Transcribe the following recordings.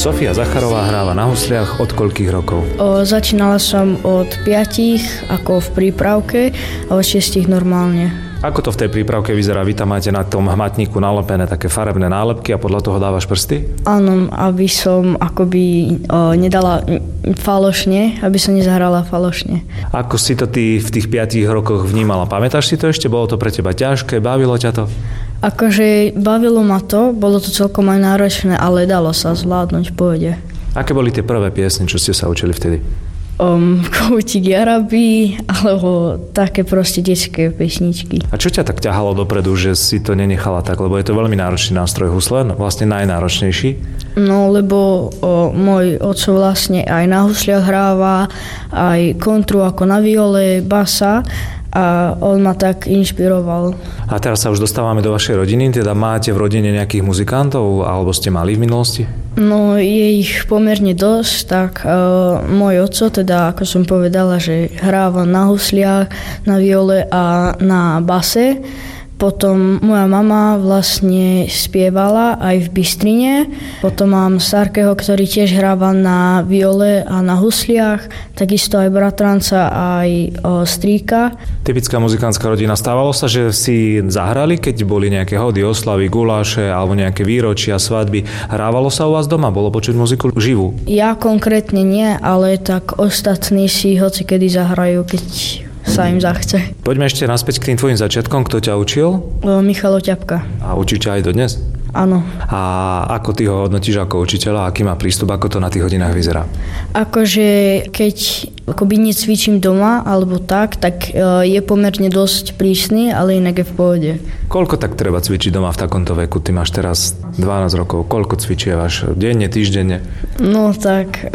Sofia Zacharová hráva na husliach od koľkých rokov? Začínala som od 5 ako v prípravke a od 6 normálne. Ako to v tej prípravke vyzerá? Vy tam máte na tom hmatníku nalepené také farebné nálepky a podľa toho dávaš prsty? Áno, aby som akoby nedala falošne, aby som nezahrala falošne. Ako si to ty v tých 5 rokoch vnímala? Pamätáš si to ešte? Bolo to pre teba ťažké? Bavilo ťa to? Akože bavilo ma to, bolo to celkom aj náročné, ale dalo sa zvládnuť v pohode. Aké boli tie prvé piesne, čo ste sa učili vtedy? Koutík Jaraby, alebo také proste detské pesničky. A čo ťa tak ťahalo dopredu, že si to nenechala tak? Lebo je to veľmi náročný nástroj husle, vlastne najnáročnejší. No, lebo môj oco vlastne aj na husliach hráva, aj kontru ako na viole, basa a on ma tak inšpiroval. A teraz sa už dostávame do vašej rodiny, teda máte v rodine nejakých muzikantov, alebo ste mali v minulosti? No, je ich pomerne dosť, tak môj oco, teda ako som povedala, že hráva na husliach, na viole a na base. Potom moja mama vlastne spievala aj v Bystrine. Potom mám starkého, ktorý tiež hráva na viole a na husliach. Takisto aj bratranca, aj strýka. Typická muzikánska rodina. Stávalo sa, že si zahrali, keď boli nejaké hody, oslavy, guláše alebo nejaké výročia, svadby. Hrávalo sa u vás doma? Bolo počuť muziku živú? Ja konkrétne nie, ale tak ostatní si hocikedy zahrajú, keď sa im zachce. Poďme ešte naspäť k tým tvojim začiatkom. Kto ťa učil? Michal Oťapka. A učí ťa aj dodnes? Áno. A ako ty ho hodnotíš ako učiteľa? Aký má prístup? Ako to na tých hodinách vyzerá? Akože keď akoby necvičím doma alebo tak je pomerne dosť prísny, ale inak je v pohode. Koľko tak treba cvičiť doma v takomto veku? Ty máš teraz 12 rokov. Koľko cvičievaš? Denne, týždenne? No tak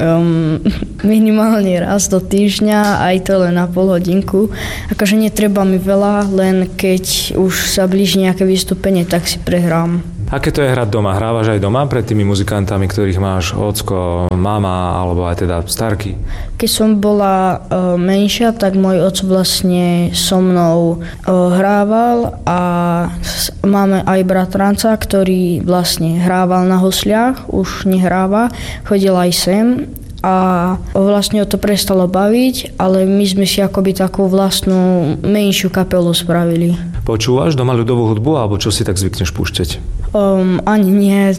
minimálne raz do týždňa, aj to len na pol hodinku. Akože netreba mi veľa, len keď už sa blíži nejaké vystúpenie, tak si prehrám. Aké to je hrať doma? Hrávaš aj doma pred tými muzikantami, ktorých máš ocko, mama alebo aj teda starky? Keď som bola menšia, tak môj oco vlastne so mnou hrával a máme aj bratranca, ktorý vlastne hrával na husliach, už nehráva, chodil aj sem. A vlastne ho to prestalo baviť, ale my sme si akoby takú vlastnú menšiu kapelu spravili. Počúvaš doma ľudovú hudbu, alebo čo si tak zvykneš púšťať? Ani nie,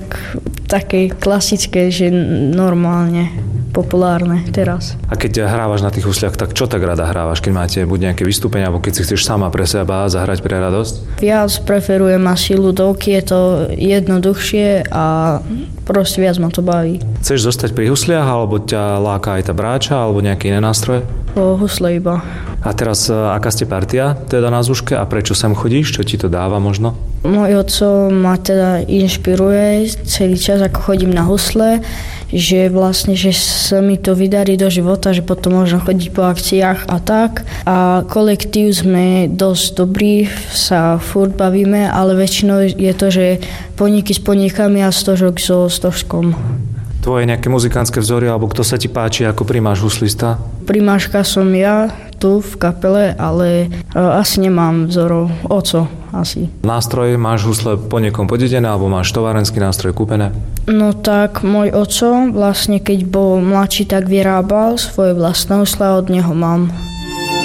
také klasické, že normálne, populárne teraz. A keď hrávaš na tých husliach, tak čo tak rada hrávaš, keď máte buď nejaké vystúpenia, alebo keď si chceš sama pre seba zahrať pre radosť? Viac preferujem asi ľudovky, je to jednoduchšie a proste viac ma to baví. Chceš zostať pri husliach, alebo ťa láka aj tá bráča, alebo nejaké iné nástroje? Husle iba. A teraz, aká ste partia teda na Zúške a prečo sem chodíš? Čo ti to dáva možno? Môj oco ma teda inšpiruje celý čas, ako chodím na husle, že vlastne, že sa mi to vydarí do života, že potom môžem chodiť po akciách a tak. A kolektív sme dosť dobrí, sa furt bavíme, ale väčšinou je to, že poníky s poníkami a stožok so stožkom. Tvoje nejaké muzikánske vzory, alebo kto sa ti páči ako primáš huslista? Primáška som ja tu v kapele, ale asi nemám vzorov. Oco asi. Nástroj máš husle po niekom podedené, alebo máš továrenský nástroj kúpené? No tak môj oco vlastne keď bol mladší, tak vyrábal svoje vlastné husle a od neho mám.